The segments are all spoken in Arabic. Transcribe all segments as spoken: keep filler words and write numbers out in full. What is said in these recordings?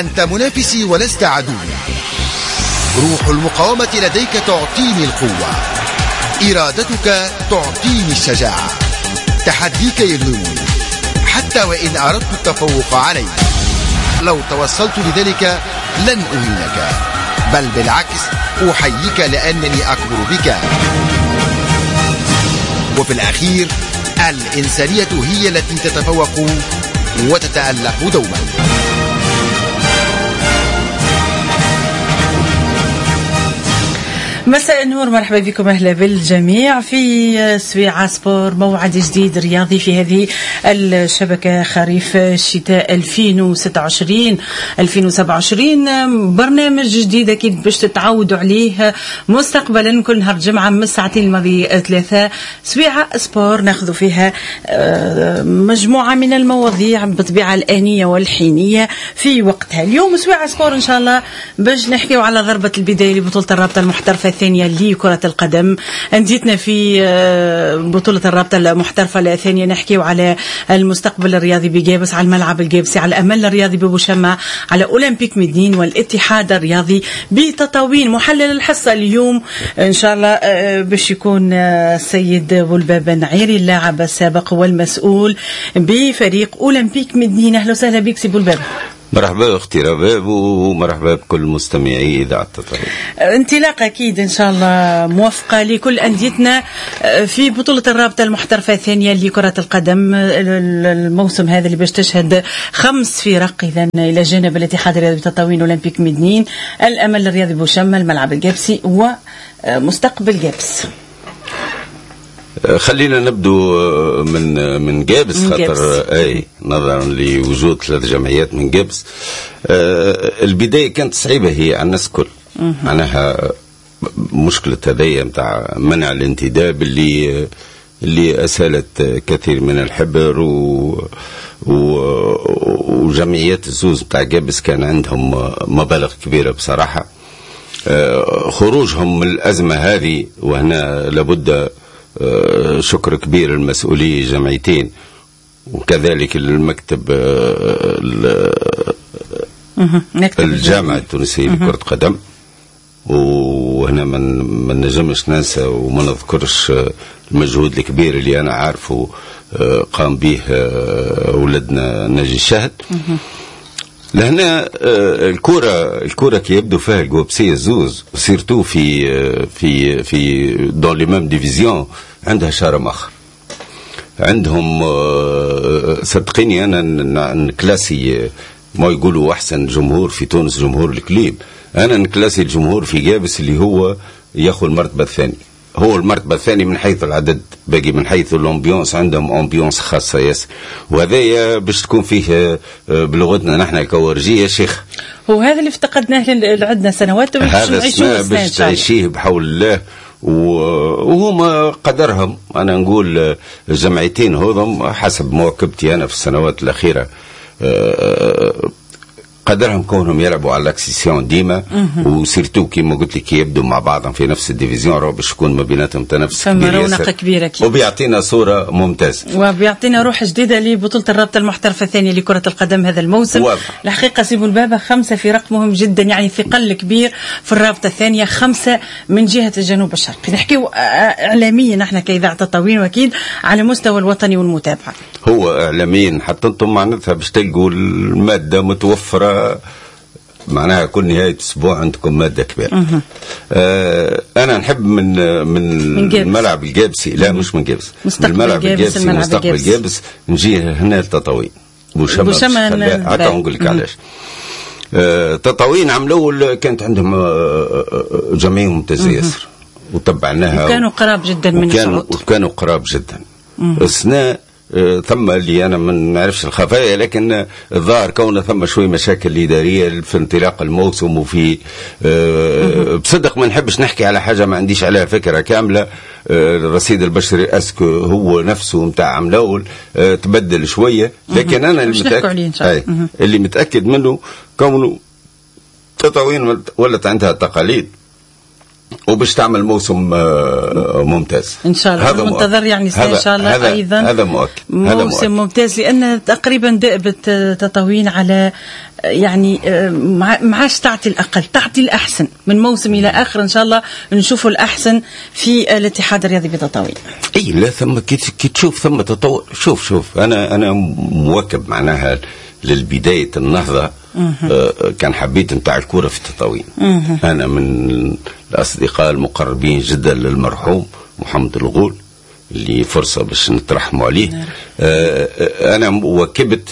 أنت منافسي ولست عدوي. روح المقاومة لديك تعطيني القوة، إرادتك تعطيني الشجاعة، تحديك يلهمني حتى وإن أردت التفوق عليك. لو توصلت لذلك لن أهينك، بل بالعكس أحييك لأنني أكبر بك. وفي الأخير الإنسانية هي التي تتفوق وتتألق دوما. مساء النور، مرحبا بكم، أهلا بالجميع في سويعة سبور، موعد جديد رياضي في هذه الشبكة خريف الشتاء ألفين وستة وعشرين ألفين وسبعة وعشرين. برنامج جديد أكيد باش تتعودوا عليه مستقبلا كل نهار جمعة من الساعتين الماضية ثلاثة. سويعة سبور ناخذ فيها مجموعة من المواضيع بطبيعة الآنية والحينية في وقتها. اليوم سويعة سبور إن شاء الله باش نحكيو على ضربة البداية لبطولة الرابطة المحترفة الثانية لكرة القدم. أنديتنا في بطولة الرابطة المحترفة الثانية نحكيو على المستقبل الرياضي بجابس، على الملعب الجابسي، على الأمل الرياضي ببوشمة، على أولمبيك مدين والاتحاد الرياضي بتطاوين. محلل الحصة اليوم إن شاء الله باش يكون السيد بولبابا نعيري، اللاعب السابق والمسؤول بفريق أولمبيك مدين. أهلا وسهلا بك سي بولبابا. مرحبا اختي رباب، ومرحبا بكل مستمعي اذاعه التطاوين. انطلاق اكيد ان شاء الله موفقه لكل انديتنا في بطوله الرابطه المحترفه الثانيه لكره القدم. الموسم هذا اللي باش تشهد خمس فرق اذا الى جانب الاتحاد الرياضي بتطاوين، اولمبيك مدنين، الامل الرياضي بوشمه، الملعب الجابسي ومستقبل جابس. خلينا نبدو من من جابس، خاطر اي نظرا لوجود ثلاث جمعيات من جابس. البدايه كانت صعيبه هي على الناس الكل، معناها مشكله هذيا نتاع منع الانتداب اللي اللي اسالت كثير من الحبر و وجمعيات الزوز نتاع جابس كان عندهم مبالغ كبيره بصراحه. خروجهم من الازمه هذه، وهنا لابد شكر كبير للمسؤولي جمعيتين وكذلك المكتب الجامعة التونسية لكرة قدم. وهنا ما نجمش ننسى وما نذكرش المجهود الكبير اللي أنا عارفه قام به ولدنا ناجي الشهد. لهنا الكرة الكرة كي يبدو فيها الجوبسية الزوز، سيرتو في في في دون لي ميم ديفيزيون، عندها شارم اخر. عندهم صدقيني انا نكلاسي ما يقولوا احسن جمهور في تونس جمهور الكليب، انا نكلاسي الجمهور في جابس اللي هو ياخذ المرتبة الثانية، هو المرتبة الثانية من حيث العدد، باقي من حيث الامبيونس عندهم امبيونس خاصة ياسر. وهذا باش تكون فيه بلغتنا نحن الكورجية شيخ. هو هذا اللي افتقدناه عندنا سنوات وباش نعيشوه باش تعيشيه بحول الله. وهما قدرهم، انا نقول الجمعيتين هذم حسب مواكبتي انا في السنوات الاخيرة قدرهم كونهم يلعبوا على الاكسيسيون ديما، وسيرتو كيما قلت لك يبدو مع بعضهم في نفس الديفيزيون، راه باش يكون ما بيناتهم تنافس كبير رونق كبيره كي. وبيعطينا صوره ممتازه وبيعطينا روح جديده لبطوله الرابطه المحترفه الثانيه لكره القدم هذا الموسم. الحقيقه سي بولبابا خمسه فرق مهم جدا، يعني ثقل كبير في الرابطه الثانيه، خمسه من جهه الجنوب الشرقي. نحكيو اعلاميا نحن كاذاعه تطاوين واكيد على مستوى الوطني والمتابعه. هو اعلاميا حتى انتم معناتها باش تلقوا الماده متوفره، معناها كل نهاية أسبوع عندكم مادة كبيرة. آه أنا نحب من من, من الملعب الجابسي، لا مش من جابس، من الملعب الجابسي مستقبل جابس نجي هنا لتطاوين بوشمة. حتى نقول لك علاش. آه تطاوين عام الأول كانت عندهم آه جمعية ممتازة ياسر وتبعناها، وكانوا قراب جدا من الصعود، وكانوا قراب جدا. السنة ثم اللي انا ما نعرفش الخفايا، لكن الظاهر كون ثم شوي مشاكل اداريه في انطلاق الموسم وفي بصدق ما نحبش نحكي على حاجه ما عنديش عليها فكره كامله. الرصيد البشري اسكو هو نفسه نتاع عام الاول تبدل شويه، لكن انا اللي متاكد اللي متاكد منه كونه تطاوين ولت عندها تقاليد وباش تعمل موسم ممتاز ان شاء الله. هذا منتظر يعني ان شاء الله هذا ايضا هذا مؤكد. موسم هذا ممتاز، لان تقريبا دأبت تطاوين على يعني ما عادش تعطي الاقل، تعطي الاحسن من موسم الى اخر. ان شاء الله نشوفوا الاحسن في الاتحاد الرياضي بتطاوين. اي لا ثم كي تشوف ثم تطور. شوف شوف انا انا مواكب معناها للبدايه النهضه. آه كان حبيت نتاع الكوره في التطاوين. انا من الاصدقاء المقربين جدا للمرحوم محمد الغول اللي فرصه باش نترحموا عليه. آه انا واكبت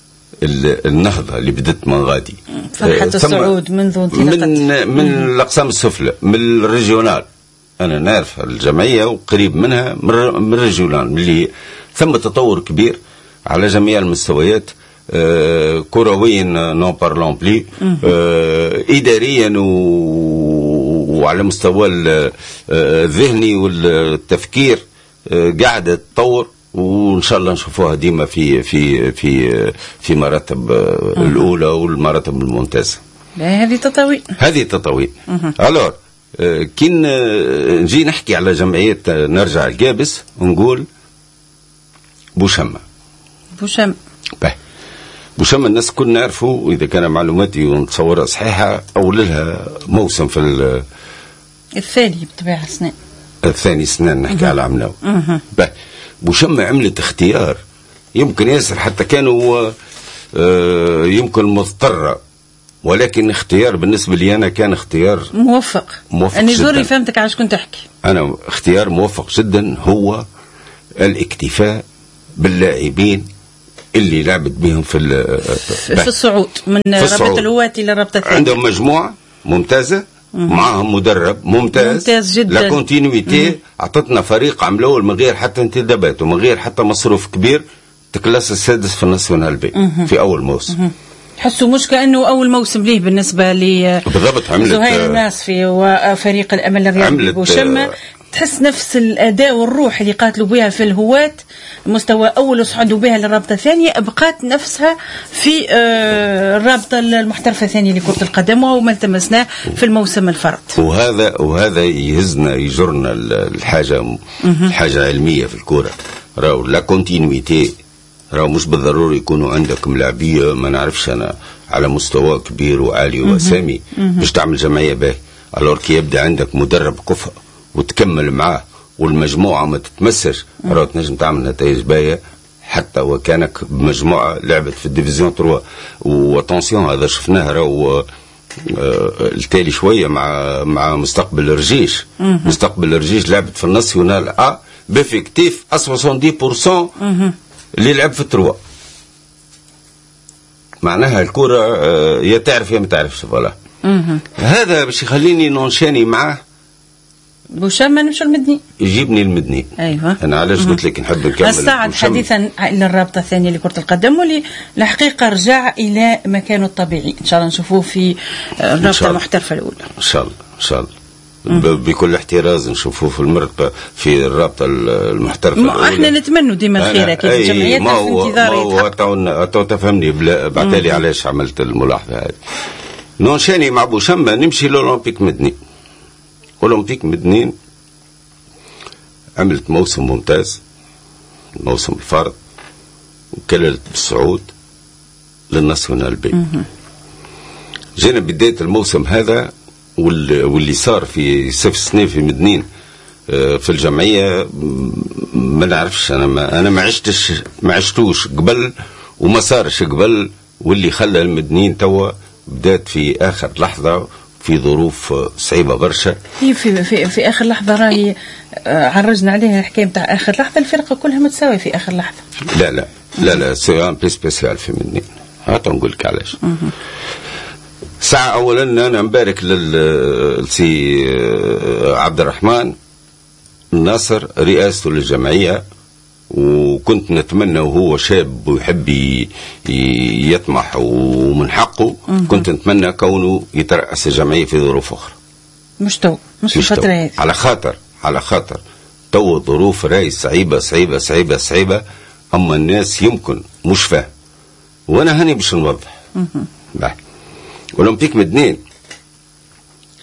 النهضه اللي بدت من غادي فرحه آه الصعود منذ انطلاقه من من الاقسام السفلى من الريجيونال. انا نعرف الجمعيه وقريب منها من الريجيونال، اللي ثم تطور كبير على جميع المستويات. آه كرويا نون بارلون بلي، آه اداريا وعلى مستوى الذهني والتفكير آه قاعده تتطور، وان شاء الله نشوفوها ديما في في في في مراتب آه الاولى والمراتب الممتازه. هذه تطاوين هذه تطاوين. الور آه كي نجي نحكي على جمعيه نرجع القابس ونقول بوشمه. بوشمه بوشمة الناس كل نعرفوا، إذا كان معلوماتي ونتصورها صحيحة، أول لها موسم في الثاني بطبيعة سنان الثاني سنان نحكي على عملاو. بوشمة عملت اختيار يمكن ياسر حتى كانوا آه يمكن مضطرة، ولكن اختيار بالنسبة لي أنا كان اختيار موفق. موفق أنا زوري فهمتك عاش كنت أحكي. أنا اختيار موفق جدا هو الاكتفاء باللاعبين اللي لعبت بهم في في الصعود من رابطة الهواة إلى رابطة الثانية. عندهم مجموعة ممتازة، معهم مدرب ممتاز ممتاز جدا. لا كونتينيويتي عطتنا فريق عملوه من غير حتى انتدابات ومن غير حتى مصروف كبير، تكلاس السادس في الناسيونال بي في أول موسم. حسوا مش كأنه أول موسم ليه بالنسبة ل بالضبط. عملت زهير الناصفي وفريق الأمل الرياضي بوشمة، تحس نفس الأداء والروح اللي قاتلوا بها في الهواة مستوى أول وصعدوا بها للرابطة الثانية، بقات نفسها في الرابطة المحترفة الثانية لكرة القدم، وما التمسناه في الموسم الفرد. وهذا وهذا يهزنا يجرنا الحاجة الحاجة علمية في الكرة. راهو لا كونتينيويتي، راهو مش بالضروري يكونوا عندك ملاعبية ما نعرفش أنا على مستوى كبير وعالي وسامي باش تعمل جمعية باهي. الور كي يبدأ عندك مدرب كفء وتكمل معاه والمجموعة ما تتمسش، راهو تنجم تعمل نتائج باهية حتى وكانك بمجموعة لعبت في الديفيزيون ثلاثة. واتونسيون هذا شفناه راهو التالي شوية مع مع مستقبل الرجيش. مستقبل الرجيش لعبت في الناسيونال أ بافكتيف أ سبعين بالمئة اللي لعب في الثلاثة. معناها الكرة يا تعرف يا ما تعرفش. فوالا هذا باش يخليني نونشاني معاه بوشمة نمشي المدني، يجيبني المدني. ايوه انا علاش قلت لك نحب نكمل الساعد حديثا الى الرابطه الثانيه لكره القدم، واللي الحقيقه رجع الى مكانه الطبيعي. ان شاء الله نشوفوه في الرابطه المحترفه الاولى ان شاء الله. ان شاء الله بكل احتراز نشوفوه في المرقه في الرابطه المحترفه الاولى. احنا نتمنوا ديما الخير اكيد الجمعيات في انتظار. تو تفهمني بعتالي علاش عملت الملاحظه هذه. نونشاني مع بوشمة نمشي للاولمبيك مدني. أولمبيك مدنين عملت موسم ممتاز، موسم الفرد، وكللت بالصعود للناسيونال بي. جينا بداية الموسم هذا واللي صار في صيف سنة في مدنين في الجمعية ما نعرفش أنا ما أنا ما عشتش ما عشتوش قبل وما صارش قبل، واللي خلى المدنين توا بدات في آخر لحظة في ظروف صعيبة برشا. في في في, في آخر لحظة راهي عرجنا عليها الحكاية بتاع آخر لحظة، الفرقة كلها متساوية في آخر لحظة. لا لا لا لا سي ان بي سبيسيال في مني. هات نقول لك علاش. ساعة أولا أنا مبارك للسي عبد الرحمن الناصر رئاسته للجمعية، وكنت نتمنى وهو شاب ويحب يطمح ومن حقه كنت نتمنى كونه يترأس الجمعية في ظروف أخرى. مش تو مش في الفترة هذه. على خاطر على خاطر تو ظروف راي صعيبة صعيبة صعيبة صعيبة، أما الناس يمكن مش فاهم، وأنا هاني باش نوضح. أولمبيك مدنين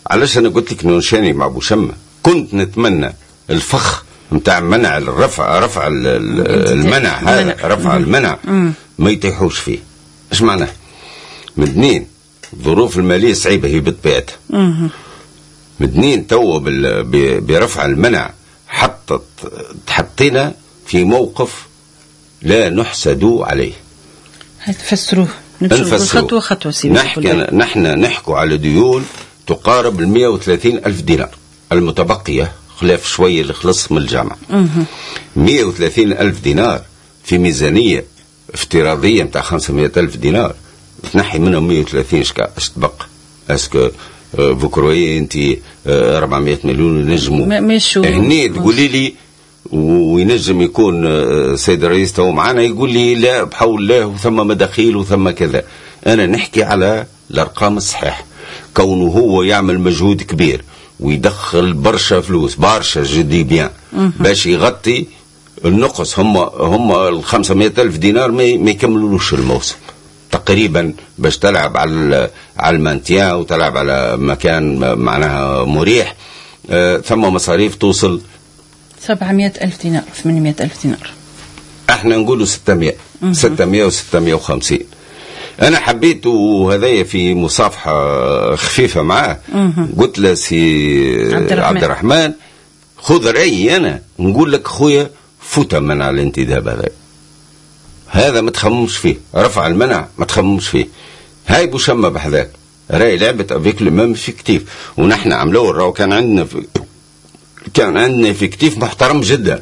علاش انا قلت لك نونشاني مع بوشمة، كنت نتمنى الفخ نتاع منع الرفع، رفع المنع هذا، رفع المنع ما يطيحوش فيه. ايش معناه؟ مدنين الظروف الماليه صعيبه هي بطبيعتها، مدنين تو برفع المنع حطت تحطينا في موقف لا نحسد عليه. تفسروه نمشوا خطوه خطوه سيدي. نحكي نحن نحكوا على ديون تقارب ال مئة وثلاثين ألف دينار المتبقيه، خلاف شويه اللي خلص من الجامعه. مئة وثلاثين ألف دينار في ميزانيه افتراضيه نتاع خمسمئة ألف دينار، تنحي منهم مئة وثلاثين اش تبقى؟ اسكو فو كروي انت أربعمئة مليون ينجموا هني تقولي لي وينجم يكون السيد الرئيس تو معنا يقول لي لا بحول الله وثم مداخيل وثم كذا. انا نحكي على الارقام الصحيحه، كونه هو يعمل مجهود كبير ويدخل برشا فلوس برشا جدي بيان باش يغطي النقص. هم هم ال خمسمئة ألف دينار ما يكملوش الموسم تقريبا باش تلعب على على المانتيان وتلعب على مكان معناها مريح. آه ثم مصاريف توصل سبعمئة ألف دينار ثمانمئة ألف دينار، احنا نقولوا ستمئة ستمئة وستمئة وخمسين. انا حبيت وهذايا في مصافحه خفيفه معاه قلت له سي عبد الرحمن, عبد الرحمن خذ رايي، انا نقول لك خويا فوت من على الانتداب هذا هذا ما تخممش فيه، رفع المنع ما تخممش فيه. هاي بوشمة بحذاك راي لعبت افيك لو ميم فيكتيف، ونحن عملوه راهو كان عندنا في كان عندنا فيكتيف محترم جدا.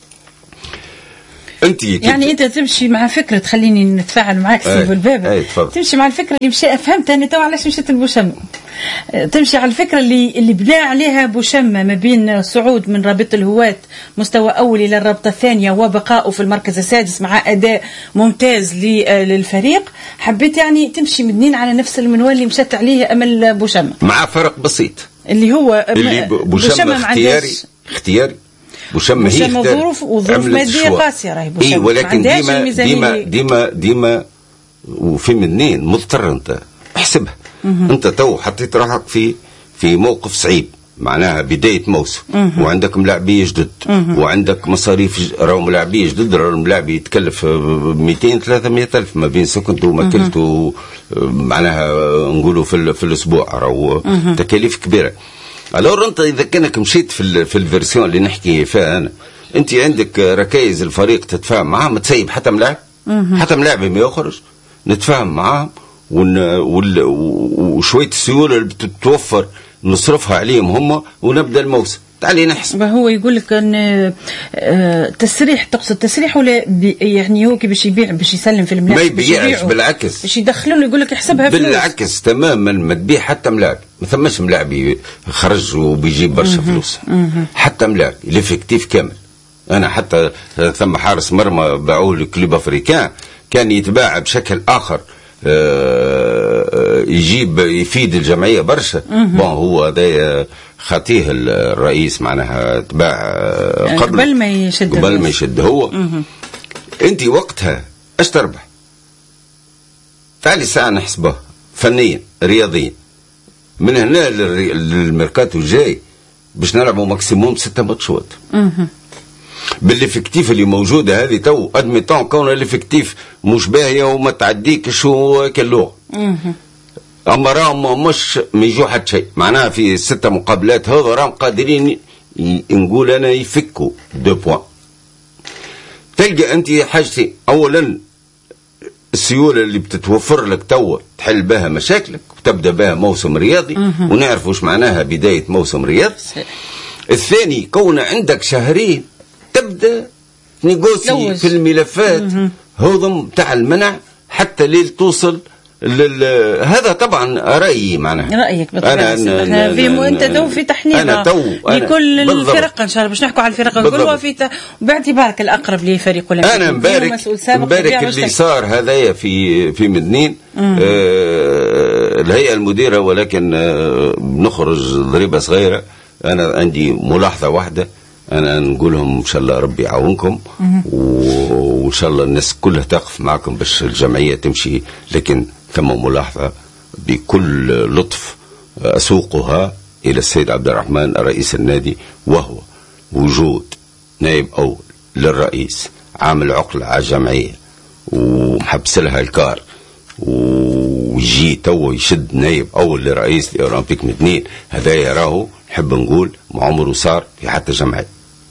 انت يعني انت تمشي مع فكره، خليني نتفاعل معك سي الباب، تمشي مع الفكره اللي مشي فهمت انا تو علاش مشيت لبوشمة، تمشي على الفكره اللي اللي بنى عليها بوشمة ما بين صعود من رابطه الهواة مستوى اول الى الرابطه الثانيه وبقائه في المركز السادس مع اداء ممتاز للفريق. حبيت يعني تمشي مدنين على نفس المنوال اللي مشت عليه امل بوشمة، مع فرق بسيط اللي هو اللي بوشمة اختياري اختياري بوشمة هي ظروف وظروف ماديه قاسيه راهي بوشمة، إيه ولكن ديما ديما ديما ديما وفي منين مضطر انت احسبها. انت تو حطيت روحك في في موقف صعيب، معناها بدايه موسم وعندك ملاعبيه جدد وعندك مصاريف، راهو ملاعبيه جدد، راهو الملاعبي يتكلف مئتين ثلاثمئة ألف ما بين سكنته وماكلته، معناها نقولوا في, في الاسبوع راهو تكاليف كبيره. الور انت اذا كانك مشيت في في الفيرسيون اللي نحكي فيها انا، انت عندك ركائز الفريق تتفاهم معاهم، تسيب حتى ملاعب حتى ملاعب ما يخرج نتفاهم معاهم، وشويه السيوله اللي بتتوفر نصرفها عليهم هم ونبدا الموسم. تعالي نحسب. هو يقول لك ان تسريح، تقصد تسريح ولا يعني هو كي باش يبيع باش يسلم في الملاعب؟ ما يبيعش، بالعكس باش يدخلون يقول لك يحسبها فلوس. بالعكس تماما، ما تبيع حتى ملاعب، ما ثماش ملاعب يخرج وبيجيب برشا فلوس، حتى ملاعب ليفيكتيف كامل. انا حتى ثم حارس مرمى باعوه لكلوب افريكان كان يتباع بشكل اخر يجيب يفيد الجمعيه برشا. بون هو هذا خطيه الرئيس معناها تباع قبل قبل ما يشد قبل ما يشد هو. انت وقتها اش تربح؟ تعالي ساعه نحسبها فنيا رياضيا من هنا للميركاتو الجاي باش نلعبوا ماكسيموم ستة ماتشات بالافكتيف اللي موجوده هذه تو ادميتون، كون الافكتيف مش باهيه وما تعديكش وكاللغه. اما راهم مش ما يجوا حتى شيء، معناها في الستة مقابلات هذا راهم قادرين نقول انا يفكوا دو بوان. تلقى انت حاجتين، اولا السيوله اللي بتتوفر لك تو تحل بها مشاكلك وتبدا بها موسم رياضي، ونعرف وش معناها بدايه موسم رياضي. الثاني كون عندك شهرين تبدا نيغوسي في الملفات هذم تاع المنع حتى ليل توصل هذا. طبعا رايي معناها رايك بالطبع. انا في انت تو في تحليل لكل الفرق ان شاء الله باش نحكوا على الفرق كلها في ت... باعتبارك الاقرب لفريق ولا انا مبارك مبارك اللي صار هذايا في في مدنين. آه الهيئه المديره، ولكن آه بنخرج ضريبه صغيره. انا عندي ملاحظه واحده، انا نقول لهم ان شاء الله ربي يعاونكم وان شاء الله الناس كلها تقف معكم باش الجمعيه تمشي، لكن ثم ملاحظه بكل لطف اسوقها إلى السيد عبد الرحمن رئيس النادي، وهو وجود نائب أول للرئيس عامل عقلة على الجمعية ومحبس لها الكار، ويجي تو يشد نائب أول لرئيس الأولمبيك من اثنين، هذا يراه نحب نقول ما عمره صار في حتى جمعية.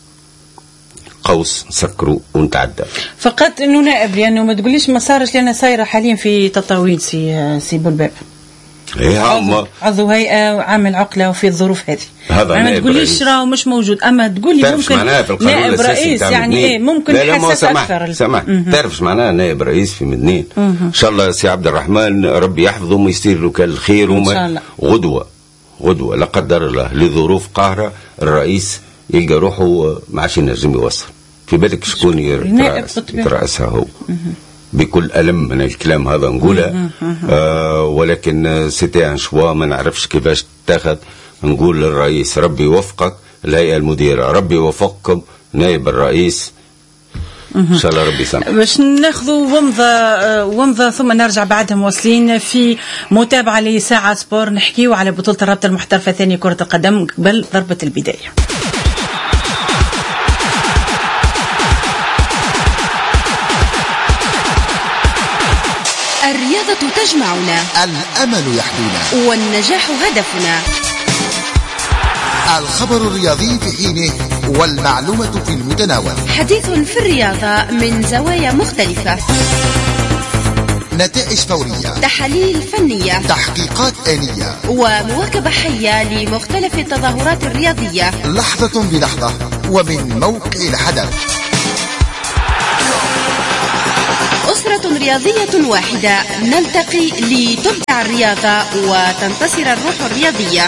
قوس سكروا ونتعدى فقط انه نائب، لانه ما تقوليش ما صارش، لان صايره حاليا في تطاوين سي سي بولباب عضو, عضو هيئه وعامل عقله وفي الظروف هذه. هذا ما تقوليش راهو مش موجود، اما تقولي ممكن نائب رئيس يعني ايه ممكن حسس اكثر. سمح تعرفش معناها نائب رئيس في مدنين. ان شاء الله سي عبد الرحمن ربي يحفظه ويستير له كل الخير، وما غدوه غدوه لا قدر الله لظروف قاهره الرئيس يلقى روحه ما عادش ينجم يوصل. في بالك شكون يترأسها هو؟ بكل ألم من الكلام هذا نقولها. آه ولكن سيتي ان شوا ما نعرفش كيفاش تاخذ. نقول للرئيس ربي يوفقك، الهيئة المديرة ربي يوفقكم، نائب الرئيس ان شاء الله ربي يسامحك. باش ناخذوا ومضه ومضه ثم نرجع بعدها مواصلين في متابعة لساعة سبور، نحكيو على بطولة الرابطة المحترفة ثانية كرة القدم قبل ضربة البداية. الرياضة تجمعنا، الأمل يحدونا، والنجاح هدفنا. الخبر الرياضي في حينه والمعلومة في المتناول، حديث في الرياضة من زوايا مختلفة، نتائج فورية، تحاليل فنية، تحقيقات آنية، ومواكبة حية لمختلف التظاهرات الرياضية، لحظة بلحظة ومن موقع الحدث. أسرة رياضية واحدة، نلتقي لتبدع الرياضة وتنتصر الروح الرياضية.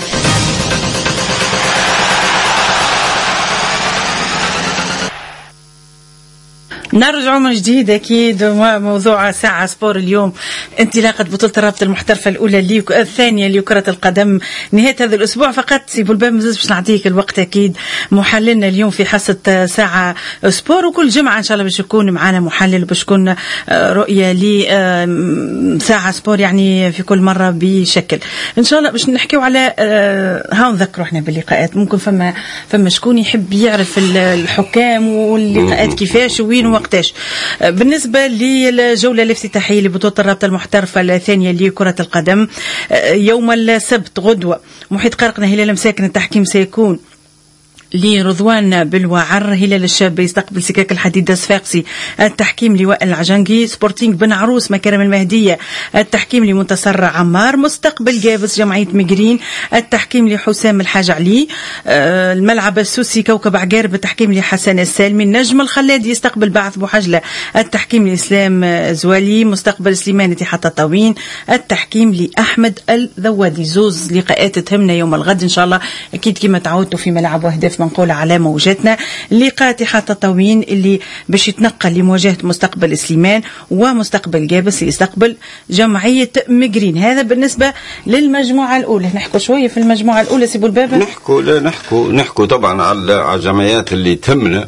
نرجع من جديد أكيد موضوع ساعة سبور اليوم، انطلاقة بطولة الرابطة المحترفة الأولى اللي الثانية لكرة القدم نهاية هذا الأسبوع. فقط سي بولباب مزيز باش نعطيك الوقت أكيد محللنا اليوم في حصة ساعة سبور، وكل جمعة إن شاء الله باش يكون معنا محلل باش يكون رؤية لساعة سبور يعني في كل مرة بشكل إن شاء الله. باش نحكيو على ها نذكروا احنا باللقاءات، ممكن فما فما شكون يحب يعرف الحكام واللقاءات كيفاش وين وقتاش. بالنسبة للجولة الافتتاحية لبطولة الرابطة المحترفة الثانية لكرة القدم يوم السبت غدوة محيط قرقنة هلال مساكن، التحكيم سيكون لرضوان بالوعر، هلال الشاب يستقبل سكاك الحديد الصفاقسي، التحكيم لواء العجنقي، سبورتينغ بن عروس مكارم المهدية، التحكيم لمنتصر عمار، مستقبل جابس جمعية مقرين، التحكيم لحسام الحاج علي، آه الملعب السوسي كوكب عقارب، التحكيم لحسن السالمي، النجم الخلاد يستقبل بعث بوحجلة، التحكيم لإسلام زوالي، مستقبل سليمان حتى طوين، التحكيم لأحمد الذوادي. زوز لقاءات تهمنا يوم الغد إن شاء الله أكيد كما تعودتوا في ملعب وهدف منقول على موجتنا. لقاء حتى طوين اللي باش يتنقل لمواجهة مستقبل سليمان، ومستقبل جابس يستقبل جمعية مقرين. هذا بالنسبة للمجموعة الأولى. نحكوا شوية في المجموعة الأولى سيبوا البابا. نحكوا لا نحكوا نحكوا طبعا على الجمعيات اللي تهمنا.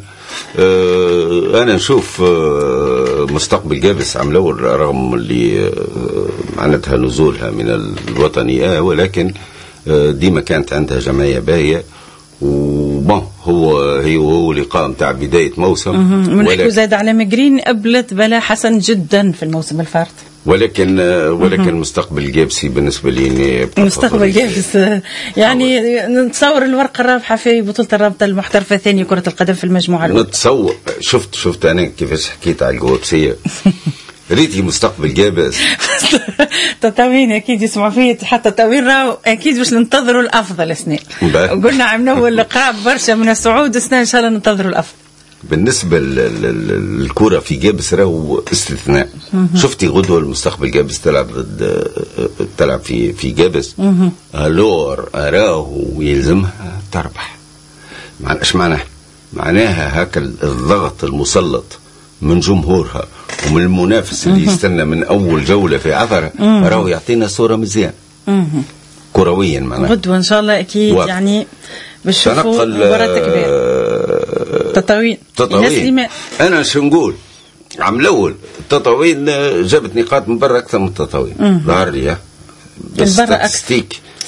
أه أنا نشوف أه مستقبل جابس عملوا رغم اللي أه معناتها نزولها من الوطنية، ولكن أه ديما كانت عندها جمعية باهية، وبون هو هي هو لقاء نتاع بدايه موسم. ونحكوا زاد على مقرين قبلت بلا حسن جدا في الموسم الفارط، ولكن ولكن مستقبل جابسي بالنسبه لي مستقبل جابس يعني نتصور الورقه الرابحه في بطوله الرابطه المحترفه الثانيه كره القدم في المجموعه الاولى. نتصور شفت شفت انا كيفاش حكيت على الجوابسيه ريتي مستقبل جابس تطاوين اكيد يسمعوا فيه حتى تطاوين راهو اكيد باش ننتظروا الافضل سنين. قلنا عملنا اول لقاء برشا من الصعود سنين ان شاء الله ننتظروا الافضل. بالنسبه للكره في جابس راهو استثناء. شفتي غدوه المستقبل جابس تلعب ضد تلعب في في جابس الور راهو يلزمها تربح. معناها ايش معناها؟ معناها هكا الضغط المسلط من جمهورها ومن المنافس اللي يستنى من أول جولة في عثرة راهو يعطينا صورة مزيان كرويا. معناها غدوة إن شاء الله أكيد و... يعني بنشوفوا مباراة كبيرة. تطاوين تطاوين أنا شو نقول عم الأول التطاوين جابت نقاط من برا أكثر من التطاوين ظهر لي بالستاتستيك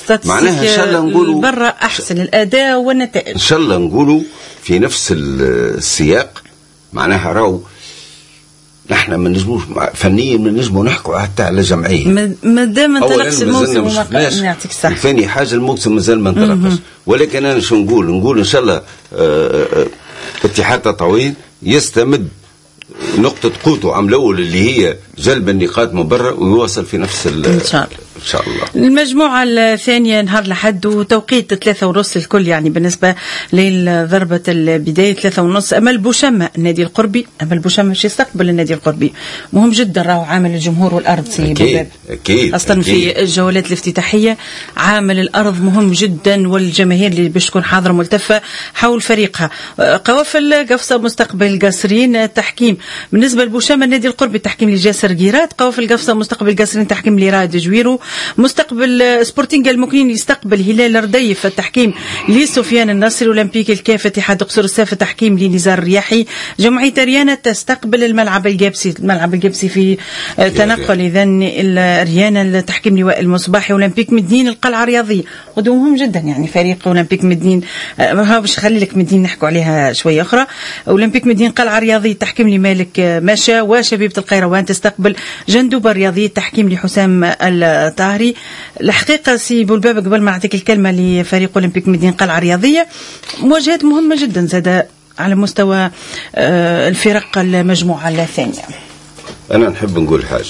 معناها ان شاء الله نقولوا برا احسن الاداء والنتائج، ان شاء الله نقولوا في نفس السياق. معناها راهو نحن ما نجموش فنيا ما نجموا نحكوا حتى على جمعيه ما دام ما انطلقش الموسم وما نعطيك الصح. ثاني حاجه الموسم مازال ما انطلقش، ولكن انا شو نقول نقول ان شاء الله اتحاد تطاوين يستمد نقطة قوته عام الأول اللي هي جلب النقاط من برا ويواصل في نفس إن شاء الله. إن شاء الله. المجموعة الثانية نهار الأحد وتوقيت ثلاثة ونص الكل، يعني بالنسبة لضربة البداية ثلاثة ونص أمل بوشمة النادي القربي. أمل بوشمة مش يستقبل النادي القربي، مهم جدا راهو عامل الجمهور والأرض سي أكيد أكيد أصلا أكيد. في الجولات الافتتاحية عامل الأرض مهم جدا، والجماهير اللي باش تكون حاضرة ملتفة حول فريقها. قوافل قفصة مستقبل قصرين التحكيم بالنسبة لبوشمة النادي القربي التحكيم لجاسر قيرات، قوافل قفصة مستقبل قصرين تحكيم لرائد جويرو، مستقبل سبورتينغ المكنين يستقبل هلال رديف التحكيم لسفيان النصري، اولمبيك الكاف اتحاد قصور الساف التحكيم لنزار الرياحي، جمعية ريانة تستقبل الملعب الجابسي. الملعب الجابسي في تنقل اذن ريانة التحكيم لواء المصباحي، اولمبيك مدين القلعة الرياضية غدو مهم جدا، يعني فريق اولمبيك مدين ها باش خلي لك مدين نحكوا عليها شويه اخرى. اولمبيك مدين قلعة رياضية تحكيم لمالك ماشا، وشبيبة القيروان تستقبل جندوبة الرياضية تحكيم لحسام الطاهري. الحقيقة سي بولباب قبل ما أعطيك الكلمة لفريق أولمبيك مدينة قلعة رياضية، مواجهات مهمة جدا زاد على مستوى الفرق المجموعة الثانية. أنا نحب نقول حاجة،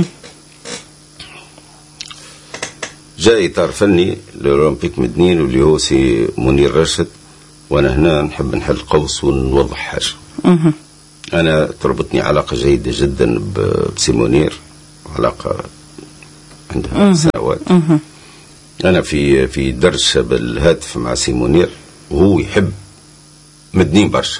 جاء إطار فني لأولمبيك مدينة واللي هو سي منير راشد، وأنا هنا نحب نحل قوس ونوضح حاجة. أنا تربطني علاقة جيدة جدا بسي منير، علاقة عندها سنوات. أنا في في درس بالهاتف مع سي منير وهو يحب مدنين برشا.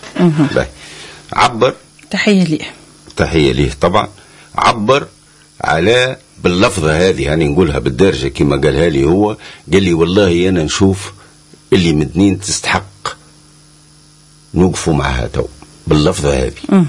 عبر تحية ليه تحية ليه طبعا، عبر على باللفظة هذه يعني نقولها بالدرجة كما قالها لي هو، قال لي والله أنا نشوف اللي مدنين تستحق نوقفوا معها تو باللفظة هذه.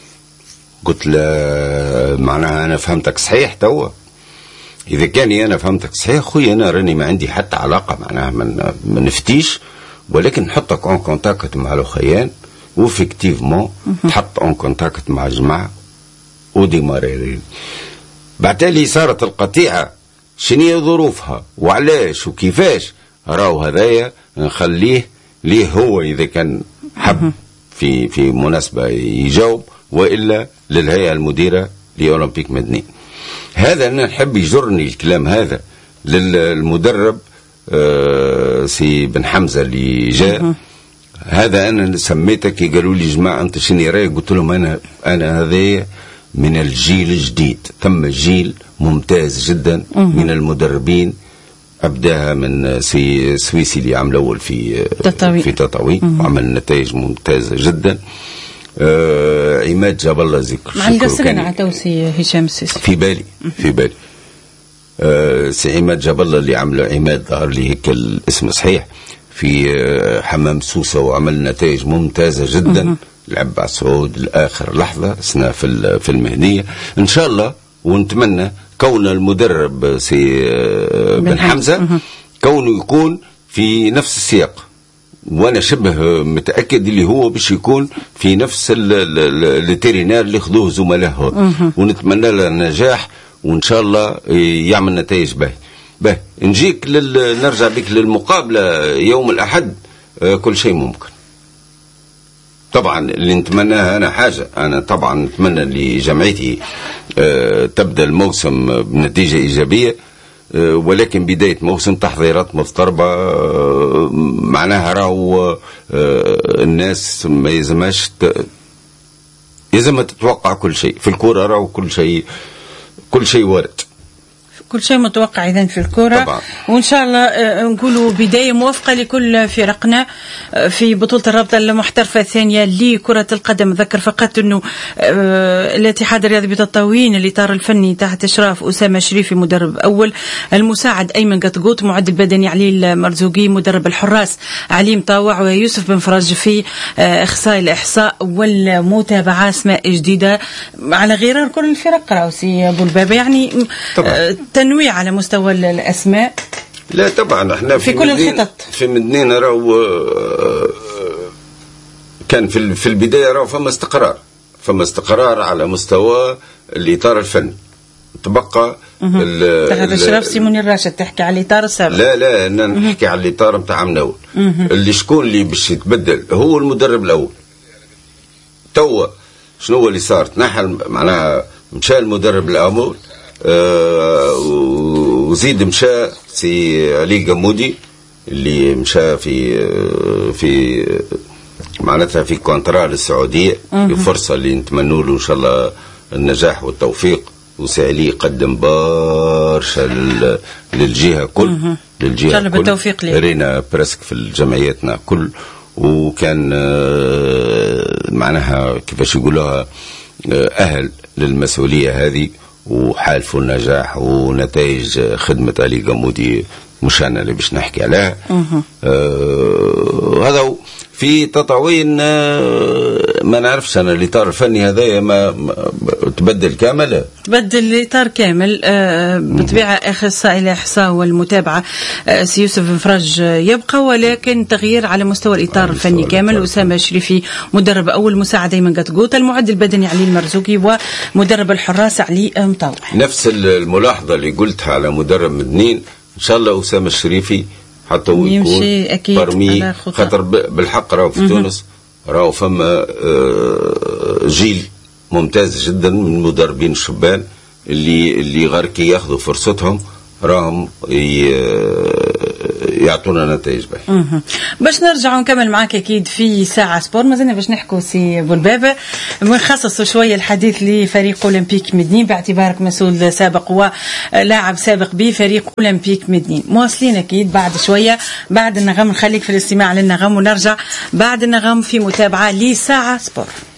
قلت له معناها أنا فهمتك صحيح توا، إذا كان أنا فهمتك صحيح خويا أنا راني ما عندي حتى علاقة معناها من, من نفتيش، ولكن نحطك اون كونتاكت مع الأخيان وفيكتيفمون تحط اون كونتاكت مع الجماعة وديماريرين. بعتالي صارت القطيعة شنية ظروفها وعلاش وكيفاش، راو هذايا نخليه ليه هو إذا كان حب في في مناسبة يجاوب، وإلا للهيئة المديرة لأولمبيك مدني. هذا أنا نحب يجرني الكلام هذا للمدرب آه سي بن حمزة اللي جاء. هذا أنا سميته كي قالوا لي جماعة أنت شني رايك، قلت لهم أنا أنا هذا من الجيل الجديد، ثم جيل ممتاز جدا من المدربين، أبداها من سي سويسي اللي عمل أول في تطاوين في تطاوين وعمل نتائج ممتازة جدا. آه عماد جاب الله ذكر مع القصرين عتوسي هشام السيسي في بالي في بالي آه سي عماد جاب الله اللي عمل عماد ظهر لي هيك الاسم صحيح في آه حمام سوسة وعمل نتائج ممتازة جدا. لعب على سعود لآخر لحظة سنة في في المهنية إن شاء الله. ونتمنى كون المدرب سي آه بن حمزة كونه يكون في نفس السياق، وانا شبه متاكد اللي هو باش يكون في نفس الترينار اللي خذوه زملائه، ونتمنى له النجاح وان شاء الله يعمل نتائج باهي. باهي نجيك لل... نرجع بك للمقابله يوم الاحد. كل شيء ممكن طبعا. اللي نتمناها انا حاجه، انا طبعا نتمنى لجمعيتي تبدا الموسم بنتيجه ايجابيه، ولكن بداية موسم تحضيرات مضطربة، معناها راهو الناس ما يلزمهاش يلزم تتوقع كل شيء في الكرة، راهو كل شيء كل شيء وارد، كل شيء متوقع إذن في الكرة طبعا. وإن شاء الله نقولوا بداية موفقة لكل فرقنا في بطولة الرابطة المحترفة الثانية لكرة القدم. أذكر فقط أنه الاتحاد الرياضي بتطاوين الإطار الفني تحت إشراف أسامة شريفي مدرب أول، المساعد أيمن قطقوط، معد البدني علي المرزوقي، مدرب الحراس علي مطاوع، ويوسف بن فرج في إخصائي الإحصاء والمتابعة. أسماء جديدة على غرار كل الفرق راوسي أبو الباب، يعني طبعا. تنويع على مستوى الأسماء لا طبعا احنا في, في كل الخطط في مدنينا راهو كان في في البدايه راهو فما استقرار فما استقرار على مستوى الاطار الفني. تبقى هذا الشرف سيموني الراشد تحكي على الاطار السابق. لا لا انا نحكي على الاطار نتاع مناول اللي شكون اللي باش يتبدل هو المدرب الاول. توا شنو هو اللي صار؟ تنحى معناها مشى المدرب الاول آه وزيد مشى سي علي قمودي اللي مشى في آه في معناتها في كونترا للسعوديه. فرصه اللي نتمنوا له ان شاء الله النجاح والتوفيق. وسعلي قدم برشا للجهه كل للجهه كل بالتوفيق ليه. رينا برسك في جمعياتنا كل وكان معناها كيفاش يقولوها اهل للمسؤوليه هذه وحالفوا النجاح ونتائج خدمه علي قمودي مش انا اللي باش نحكي عليها. آه هذا في تطاوين ما نعرفش انا الاطار الفني هذايا ما, ما تبدل كامل تبدل الاطار كامل. آه بطبيعه اخصائي الاحصاء والمتابعه آه سي يوسف فرج يبقى ولكن تغيير على مستوى الاطار الفني كامل. اسامه شريفي مدرب اول مساعد ايمن قطقوط المعد البدني علي المرزوقي ومدرب الحراس علي مطوع. نفس الملاحظه اللي قلتها على مدرب مدنين ان شاء الله اسامه الشريفي حتى هو يكون برمي خاطر بالحق راهو في تونس راهو فما جيل ممتاز جدا من المدربين الشبان اللي اللي غير ياخذوا فرصتهم راهم يعطونا نتائج باهيه. باش نرجع ونكمل معاك اكيد في ساعه سبور مازلنا باش نحكوا سي بولبابه ونخصصوا شويه الحديث لفريق اولمبيك مدنين باعتبارك مسؤول سابق ولاعب سابق بفريق اولمبيك مدنين. مواصلين اكيد بعد شويه بعد النغم. نخليك في الاستماع للنغم ونرجع بعد النغم في متابعه لساعه سبور.